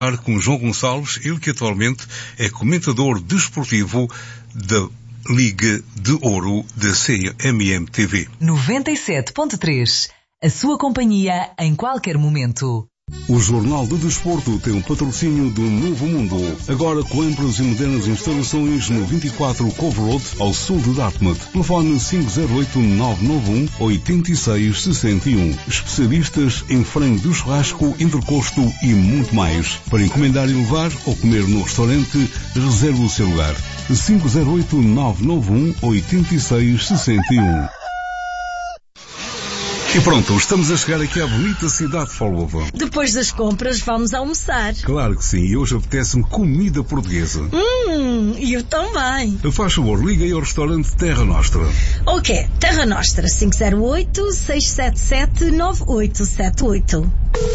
Com João Gonçalves, ele que atualmente é comentador desportivo da Liga de Ouro da CMM-TV. 97.3. A sua companhia em qualquer momento. O Jornal do Desporto tem um patrocínio do Novo Mundo. Agora com amplas e modernas instalações no 24 Cove Road, ao sul de Dartmouth. Telefone 508-991-8661. Especialistas em frango do churrasco, entrecosto e muito mais. Para encomendar e levar ou comer no restaurante, reserve o seu lugar. 508-991-8661. E pronto, estamos a chegar aqui à bonita cidade de Fall River. Depois das compras, vamos almoçar. Claro que sim, e hoje apetece-me comida portuguesa. E eu também. Faz favor, liga aí ao restaurante Terra Nostra. Ok, Terra Nostra, 508-677-9878.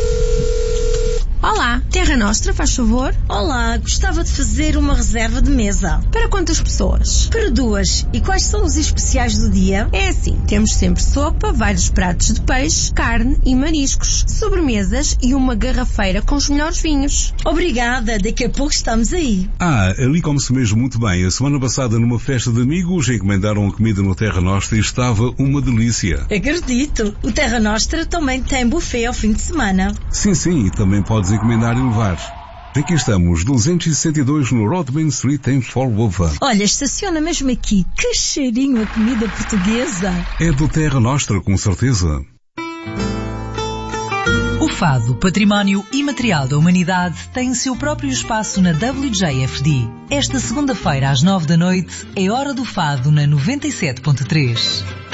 Olá, Terra Nostra, faz favor? Olá, gostava de fazer uma reserva de mesa. Para quantas pessoas? Para 2. E quais são os especiais do dia? É assim, temos sempre sopa, vários pratos de peixe, carne e mariscos, sobremesas e uma garrafeira com os melhores vinhos. Obrigada, daqui a pouco estamos aí. Ali come-se mesmo muito bem. A semana passada, numa festa de amigos, encomendaram a comida no Terra Nostra e estava uma delícia. Acredito. O Terra Nostra também tem buffet ao fim de semana. Sim, e também podes encomendar e levar. Aqui estamos, 262 no Rodman Street em Fall River. Olha, estaciona mesmo aqui. Que cheirinho a comida portuguesa. É do Terra Nostra, com certeza. O Fado, património imaterial da humanidade, tem o seu próprio espaço na WJFD. Esta segunda-feira às 9 da noite é Hora do Fado na 97.3.